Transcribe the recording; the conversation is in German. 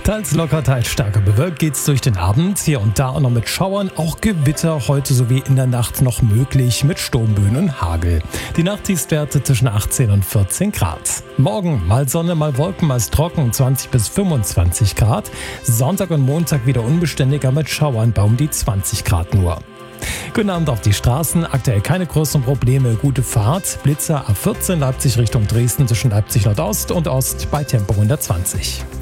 Teils locker, teils starker bewölkt geht's durch den Abend. Hier und da auch noch mit Schauern. Auch Gewitter heute sowie in der Nacht noch möglich mit Sturmböen und Hagel. Die Nachttiefstwerte zwischen 18 und 14 Grad. Morgen mal Sonne, mal Wolken, meist trocken 20 bis 25 Grad. Sonntag und Montag wieder unbeständiger mit Schauern bei um die 20 Grad nur. Guten Abend auf die Straßen. Aktuell keine größeren Probleme. Gute Fahrt. Blitzer A14 Leipzig Richtung Dresden zwischen Leipzig Nordost und Ost bei Tempo 120.